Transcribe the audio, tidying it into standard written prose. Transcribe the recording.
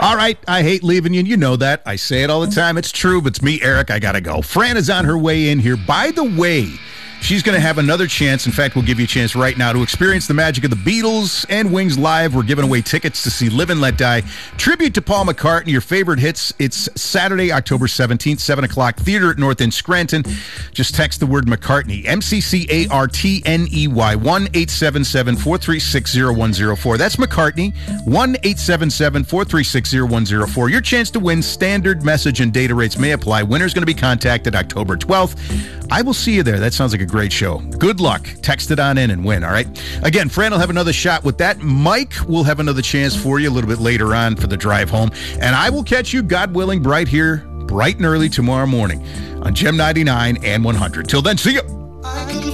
All right, I hate leaving you. You know that. I say it all the time. It's true, but it's me, Eric. I got to go. Fran is on her way in here. By the way, she's going to have another chance. In fact, we'll give you a chance right now to experience the magic of the Beatles and Wings live. We're giving away tickets to see Live and Let Die. Tribute to Paul McCartney, your favorite hits. It's Saturday, October 17th, 7 o'clock, Theater at North End, Scranton. Just text the word McCartney, McCartney, 1-877-436-0104. That's McCartney, 1-877-436-0104. Your chance to win. Standard message and data rates may apply. Winner's going to be contacted October 12th. I will see you there. That sounds like a great show. Good luck. Text it on in and win, all right? Again, Fran will have another shot with that. Mike will have another chance for you a little bit later on for the drive home. And I will catch you, God willing, bright and early tomorrow morning on Gem 99 and 100. Till then, see you.